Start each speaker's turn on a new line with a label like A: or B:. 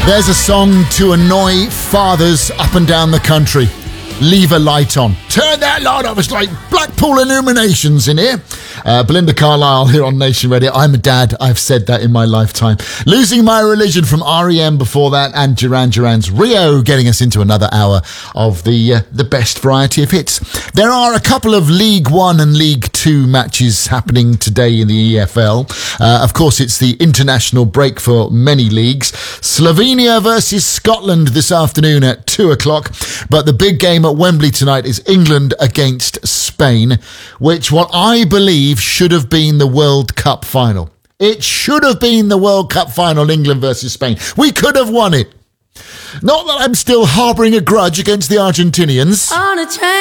A: There's a song to annoy fathers up and down the country. Leave a light on. Turn that light off. It's like Blackpool Illuminations in here. Belinda Carlisle here on Nation Radio. I'm a dad. I've said that in my lifetime. Losing My Religion from R.E.M. before that, and Duran Duran's Rio, getting us into another hour of the best variety of hits. There are a couple of League One and League Two matches happening today in the EFL. Of course, it's the international break for many leagues. Slovenia versus Scotland this afternoon at 2:00. But the big game at Wembley tonight is England against Spain, which what I believe should have been the World Cup final. It should have been the World Cup final, England versus Spain. We could have won it. Not that I'm still harbouring a grudge against the Argentinians.